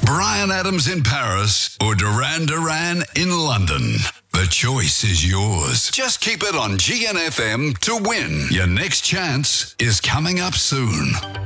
Brian Adams in Paris, or Duran Duran in London. The choice is yours. Just keep it on GNFM to win. Your next chance is coming up soon.